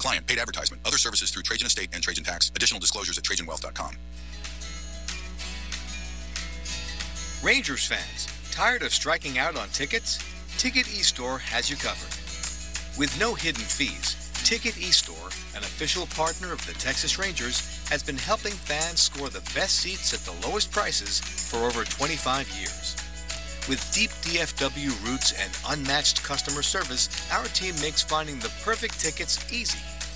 client. Paid advertisement. Other services through Trajan Estate and Trajan Tax. Additional disclosures at TrajanWealth.com. Rangers fans, tired of striking out on tickets? Ticket eStore has you covered. With no hidden fees, Ticket eStore, an official partner of the Texas Rangers, has been helping fans score the best seats at the lowest prices for over 25 years. With deep DFW roots and unmatched customer service, our team makes finding the perfect tickets easy.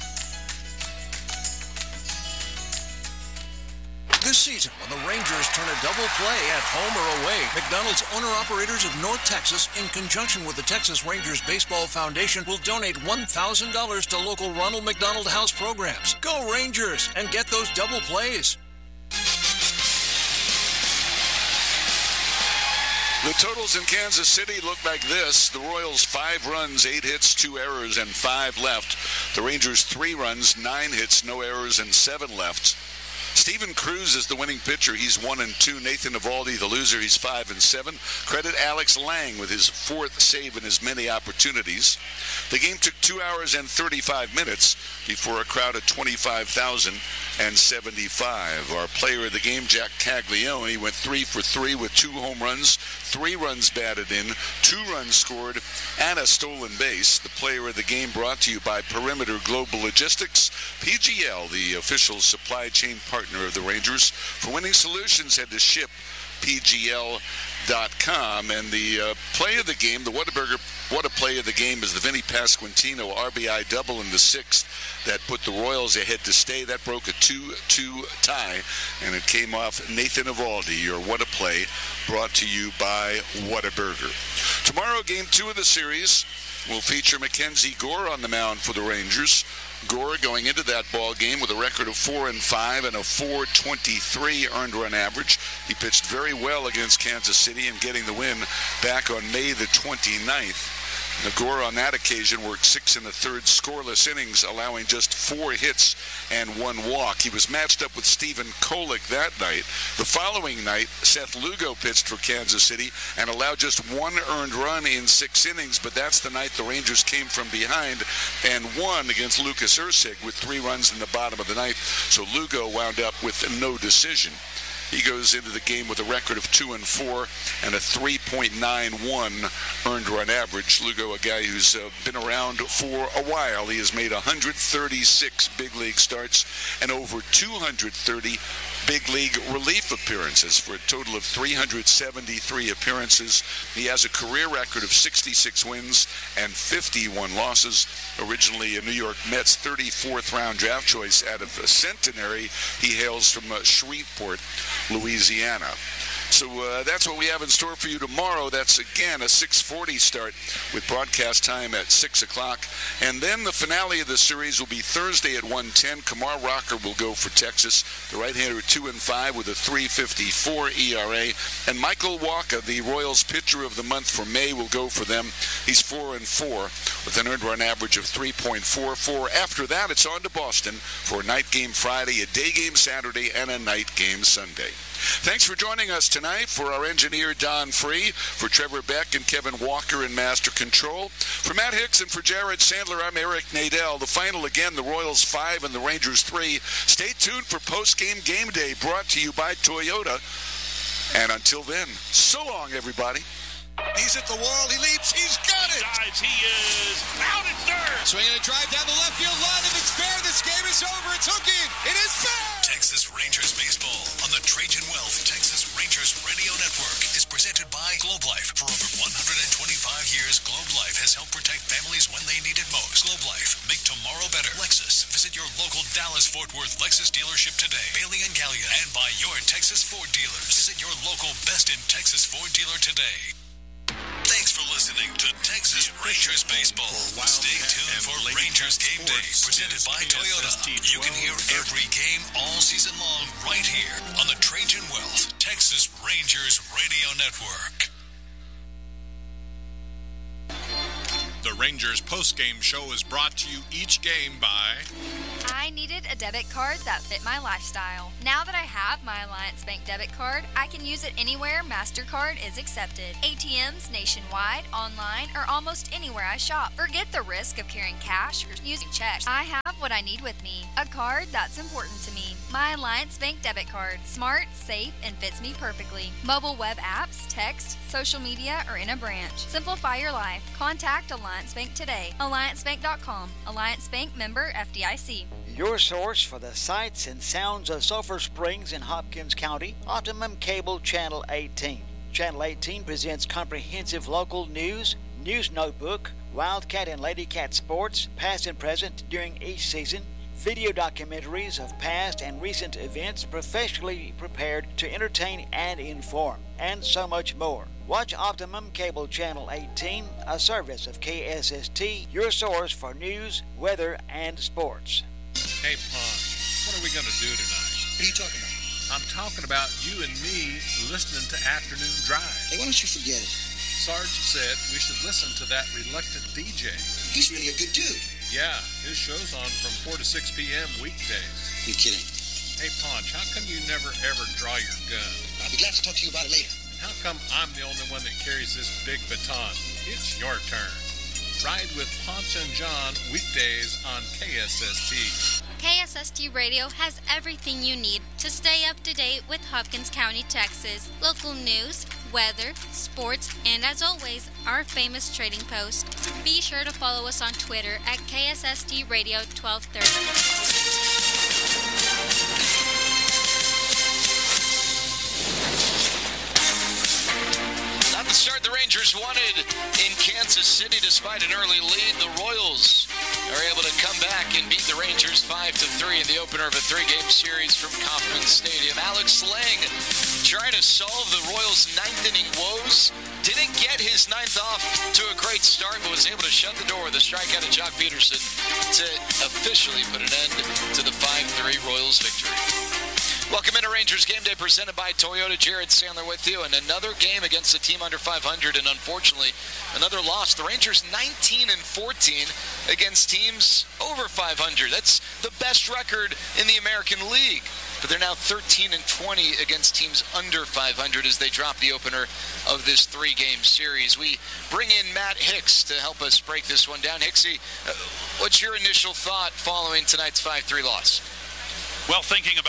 This season, when the Rangers turn a double play at home or away, McDonald's owner-operators of North Texas, in conjunction with the Texas Rangers Baseball Foundation, will donate $1,000 to local Ronald McDonald House programs. Go Rangers and get those double plays. The totals in Kansas City look like this. The Royals 5 runs, 8 hits, 2 errors, and 5 left. The Rangers 3 runs, 9 hits, no errors, and 7 left. Steven Cruz is the winning pitcher. He's 1-2. Nathan Eovaldi, the loser, he's 5-7. Credit Alex Lang with his 4th save in as many opportunities. The game took 2 hours and 35 minutes before a crowd of 25,075. Our player of the game, Jack Caglione, went 3 for 3 with 2 home runs, 3 runs batted in, 2 runs scored, and a stolen base. The player of the game brought to you by Perimeter Global Logistics, PGL, the official supply chain partner of the Rangers. For winning solutions, head to shippgl.com. And the play of the game, the Whataburger What a play of the game is the Vinny Pasquantino RBI double in the 6th that put the Royals ahead to stay. That broke a 2-2 tie, and it came off Nathan Eovaldi. Your What a Play brought to you by Whataburger. Tomorrow, Game 2 of the series will feature Mackenzie Gore on the mound for the Rangers. Gore going into that ball game with a record of 4-5 and a .423 earned run average. He pitched very well against Kansas City and getting the win back on May the 29th. Gore on that occasion worked 6 1/3 scoreless innings, allowing just 4 hits and 1 walk. He was matched up with Stephen Kolek that night. The following night, Seth Lugo pitched for Kansas City and allowed just 1 earned run in 6 innings, but that's the night the Rangers came from behind and won against Lucas Erceg with 3 runs in the bottom of the ninth, so Lugo wound up with no decision. He goes into the game with a record of 2-4 and a 3.91 earned run average. Lugo, a guy who's been around for a while. He has made 136 big league starts and over 230 big league relief appearances for a total of 373 appearances. He has a career record of 66 wins and 51 losses. Originally a New York Mets 34th round draft choice out of Centenary, he hails from Shreveport, Louisiana. So that's what we have in store for you tomorrow. That's, again, a 6:40 start with broadcast time at 6 o'clock. And then the finale of the series will be Thursday at 1:10. Kamar Rocker will go for Texas. The right-hander 2-5 with a 3.54 ERA. And Michael Wacha, the Royals pitcher of the month for May, will go for them. He's 4-4 with an earned run average of 3.44. After that, it's on to Boston for a night game Friday, a day game Saturday, and a night game Sunday. Thanks for joining us tonight. For our engineer, Don Free, for Trevor Beck and Kevin Walker in Master Control, for Matt Hicks and for Jared Sandler, I'm Eric Nadel. The final again, the Royals 5 and the Rangers 3. Stay tuned for post-game game day brought to you by Toyota. And until then, so long, everybody. He's at the wall. He leaps. He's got it. Dives. He is out at third. Swinging a drive down the left field line. If it's fair, this game is over. It's hooking. It is fair. Texas Rangers baseball on the Trajan Wealth Texas Rangers Radio Network is presented by Globe Life. For over 125 years, Globe Life has helped protect families when they need it most. Globe Life, make tomorrow better. Lexus, visit your local Dallas-Fort Worth Lexus dealership today. Bailey and Gallion, and by your Texas Ford dealers. Visit your local Best in Texas Ford dealer today. Thanks for listening to Texas Rangers Baseball. Stay tuned for Rangers Game Day, presented by Toyota. You can hear every game all season long right here on the Trajan Wealth Texas Rangers Radio Network. The Rangers postgame show is brought to you each game by... I needed a debit card that fit my lifestyle. Now that I have my Alliance Bank debit card, I can use it anywhere MasterCard is accepted. ATMs nationwide, online, or almost anywhere I shop. Forget the risk of carrying cash or using checks. I have what I need with me. A card that's important to me. My Alliance Bank debit card. Smart, safe, and fits me perfectly. Mobile web apps, text, social media, or in a branch. Simplify your life. Contact Alliance Bank today. AllianceBank.com. Alliance Bank member FDIC. Your source for the sights and sounds of Sulphur Springs in Hopkins County, Optimum Cable Channel 18. Channel 18 presents comprehensive local news, news notebook, Wildcat and Ladycat sports, past and present during each season, video documentaries of past and recent events professionally prepared to entertain and inform, and so much more. Watch Optimum Cable Channel 18, a service of KSST, your source for news, weather, and sports. Hey, Ponch, what are we going to do tonight? What are you talking about? I'm talking about you and me listening to Afternoon Drive. Hey, why don't you forget it? Sarge said we should listen to that reluctant DJ. He's really a good dude. Yeah, his show's on from 4 to 6 p.m. weekdays. You're kidding. Hey, Ponch, how come you never ever draw your gun? I'll be glad to talk to you about it later. And how come I'm the only one that carries this big baton? It's your turn. Ride with Ponch and John weekdays on KSST. KSST Radio has everything you need to stay up to date with Hopkins County, Texas. Local news, weather, sports, and as always, our famous trading post. Be sure to follow us on Twitter at KSST Radio 1230. Not the start the Rangers wanted in Kansas City despite an early lead. The Royals are able to come back and beat the Rangers 5-3 in the opener of a 3-game series from Kauffman Stadium. Alex Lang trying to solve the Royals' ninth-inning woes. Didn't get his ninth off to a great start, but was able to shut the door with a strikeout of Jock Peterson to officially put an end to the 5-3 Royals victory. Welcome into Rangers Game Day presented by Toyota. Jared Sandler with you. And another game against a team under 500, and unfortunately, another loss. The Rangers 19-14 against teams over 500. That's the best record in the American League. But they're now 13-20 against teams under 500 as they drop the opener of this 3-game series. We bring in Matt Hicks to help us break this one down. Hicksy, what's your initial thought following tonight's 5-3 loss? Well, thinking about